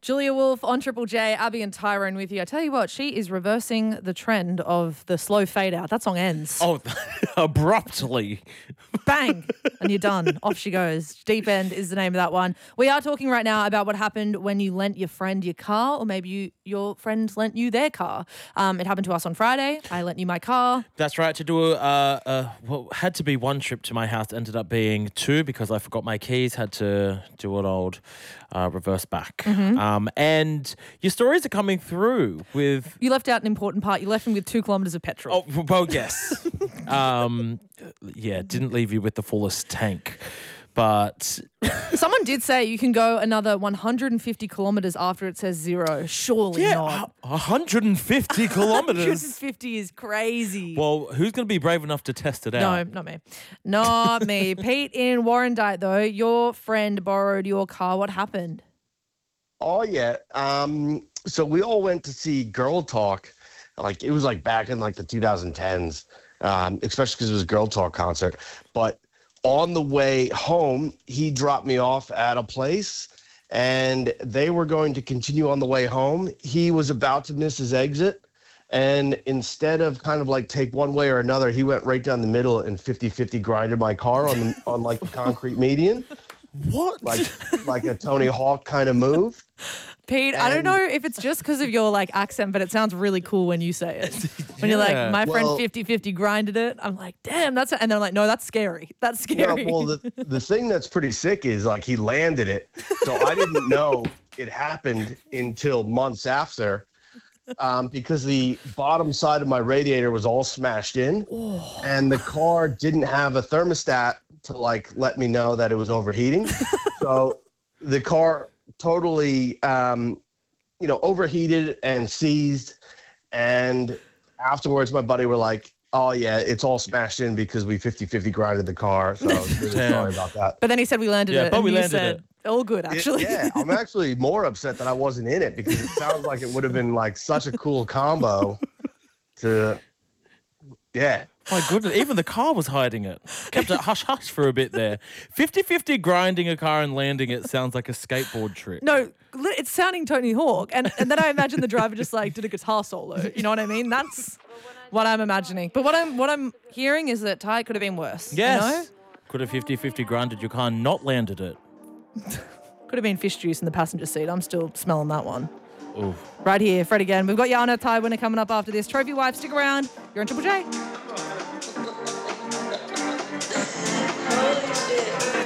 Julia Wolf on Triple J, Abby and Tyrone with you. I tell you what, she is reversing the trend of the slow fade out. That song ends. Oh, abruptly. Bang, and you're done. Off she goes. Deep End is the name of that one. We are talking right now about what happened when you lent your friend your car, or maybe your friend lent you their car. It happened to us on Friday. I lent you my car. That's right. To do had to be one trip to my house, ended up being two because I forgot my keys. Had to do an old reverse back. Mm-hmm. And your stories are coming through with... You left out an important part. You left me with 2 kilometres of petrol. Oh, well, yes. Didn't leave you with the fullest tank. But someone did say you can go another 150 kilometres after it says 0. Surely not. 150 kilometres. 150 is crazy. Well, who's going to be brave enough to test it out? No, not me. Not me. Pete in Warrandyte, though, your friend borrowed your car. What happened? Oh, yeah. So we all went to see Girl Talk. It was back in the 2010s, especially because it was a Girl Talk concert. But on the way home, he dropped me off at a place, and they were going to continue on the way home. He was about to miss his exit, and instead of take one way or another, he went right down the middle and 50-50 grinded my car on the concrete median. What? Like a Tony Hawk kind of move. Pete, I don't know if it's just because of your accent, but it sounds really cool when you say it. When you're like, my friend 50-50 grinded it. I'm like, damn, that's... And they're like, no, that's scary. That's scary. Yeah, well, the thing that's pretty sick is he landed it. So I didn't know it happened until months after because the bottom side of my radiator was all smashed in and the car didn't have a thermostat to let me know that it was overheating. So the car totally, overheated and seized. And afterwards, my buddy were like, oh, yeah, it's all smashed in because we 50-50 grinded the car. So I was really sorry about that. But then he said we landed it. But we landed landed it. All good, actually. Yeah, I'm actually more upset that I wasn't in it because it sounds like it would have been such a cool combo to, yeah. My goodness, even the car was hiding it. Kept it hush-hush for a bit there. 50-50 grinding a car and landing it sounds like a skateboard trick. No, it's sounding Tony Hawk. And then I imagine the driver just did a guitar solo. You know what I mean? That's what I'm imagining. But what I'm hearing is that Ty could have been worse. Yes. You know? Could have 50-50 grinded your car and not landed it. Could have been fish juice in the passenger seat. I'm still smelling that one. Ooh. Right here, Fred again. We've got Yana Ty winner coming up after this. Trophy Wife, stick around. You're on Triple J.